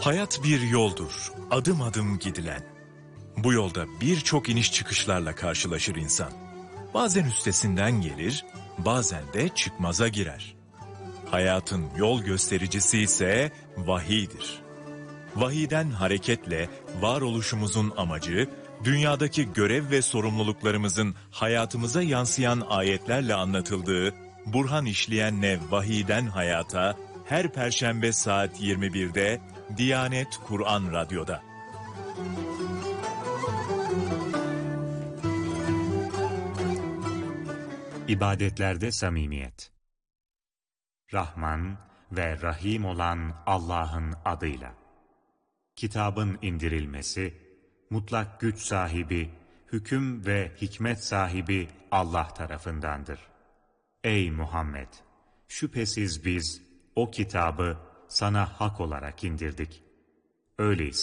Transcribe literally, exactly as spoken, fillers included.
Hayat bir yoldur, adım adım gidilen. Bu yolda birçok iniş çıkışlarla karşılaşır insan. Bazen üstesinden gelir, bazen de çıkmaza girer. Hayatın yol göstericisi ise vahiydir. Vahiyden hareketle varoluşumuzun amacı, dünyadaki görev ve sorumluluklarımızın hayatımıza yansıyan ayetlerle anlatıldığı Burhan işleyenle Vahiyden Hayata her Perşembe saat yirmi birde Diyanet Kur'an Radyo'da. İbadetlerde samimiyet. Rahman ve Rahim olan Allah'ın adıyla. Kitabın indirilmesi, mutlak güç sahibi, hüküm ve hikmet sahibi Allah tarafındandır. Ey Muhammed! Şüphesiz biz o kitabı sana hak olarak indirdik. Öyleyse